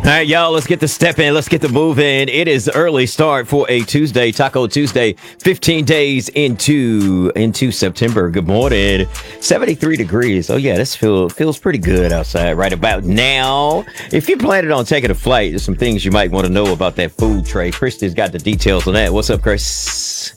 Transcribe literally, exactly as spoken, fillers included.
All right, y'all, let's get the step in. Let's get the move in. It is early start for a Tuesday, Taco Tuesday, fifteen days into into September. Good morning. seventy-three degrees. Oh, yeah, this feel, feels pretty good outside right about now. If you're planning on taking a flight, there's some things you might want to know about that food tray. Christy's got the details on that. What's up, Chris?